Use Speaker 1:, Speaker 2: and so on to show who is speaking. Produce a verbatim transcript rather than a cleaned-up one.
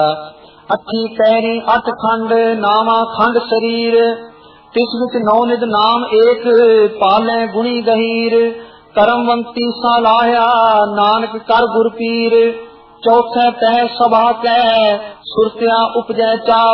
Speaker 1: अठी पैरी अठ खंड नावा खंड शरीर, तिस विच नौ निध नाम एक पाले गुणी गहीर। करमवंती सा लाया नानक कर गुर पीर, चौथे पै सभा कै सुरत्या उपजै चा